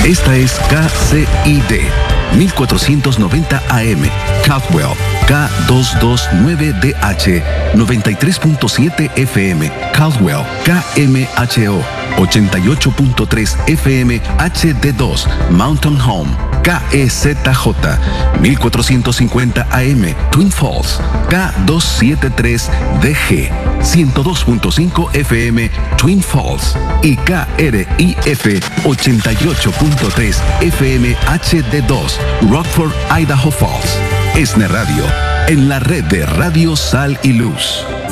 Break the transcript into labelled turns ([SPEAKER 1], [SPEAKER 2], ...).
[SPEAKER 1] Esta es KCID 1490 AM, Caldwell, K229DH, 93.7 FM, Caldwell, KMHO, 88.3 FM, HD2, Mountain Home, KEZJ, 1450 AM, Twin Falls, K273DG, 102.5 FM, Twin Falls, y KRIF 88.3 FM HD2, Rockford, Idaho Falls. ESNE Radio, en la red de Radio Sal y Luz.